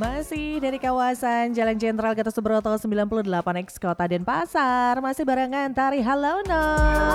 Masih dari kawasan Jalan Jenderal Gatot Subroto 98X Kota Denpasar. Masih barengan Tari Halono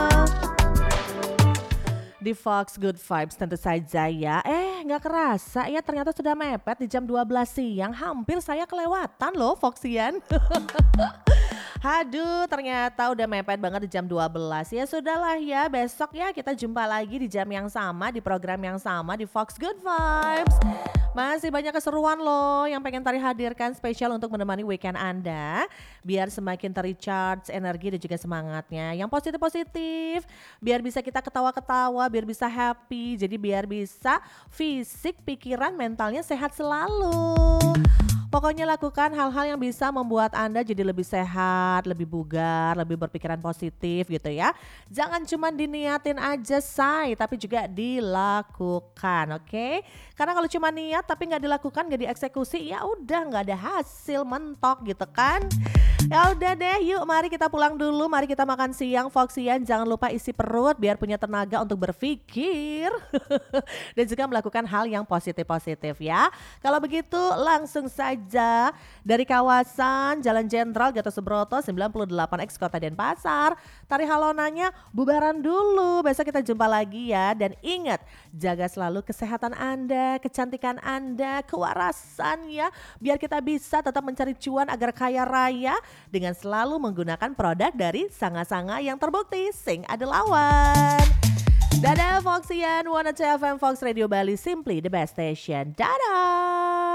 di Fox Good Vibes tentu saja ya. Nggak kerasa ya ternyata sudah mepet di jam 12 siang. Hampir saya kelewatan loh Foxian. Haduh, ternyata udah mepet banget di jam 12. Ya sudahlah ya, besok ya kita jumpa lagi di jam yang sama, di program yang sama di Fox Good Vibes. Masih banyak keseruan loh yang pengen Tari hadirkan spesial untuk menemani weekend Anda. Biar semakin tercharge energi dan juga semangatnya. Yang positif-positif, biar bisa kita ketawa-ketawa, biar bisa happy. Jadi biar bisa fisik, pikiran, mentalnya sehat selalu. Pokoknya lakukan hal-hal yang bisa membuat Anda jadi lebih sehat, lebih bugar, lebih berpikiran positif gitu ya. Jangan cuma diniatin aja say, tapi juga dilakukan, oke? Karena kalau cuma niat tapi nggak dilakukan, nggak dieksekusi, ya udah nggak ada hasil, mentok gitu kan? Ya udah deh, yuk mari kita pulang dulu, mari kita makan siang, Foxian. Jangan lupa isi perut biar punya tenaga untuk berpikir dan juga melakukan hal yang positif-positif ya. Kalau begitu langsung saja dari kawasan Jalan Jenderal Gatot Subroto 98X Kota Denpasar, Tari Halonanya bubaran dulu. Besok kita jumpa lagi ya, dan ingat jaga selalu kesehatan Anda, kecantikan Anda, kewarasan ya, biar kita bisa tetap mencari cuan agar kaya raya dengan selalu menggunakan produk dari Sanga-Sanga yang terbukti sing ada lawan. Dadah Foxian, 102 FM Fox Radio Bali, simply the best station. Dadah.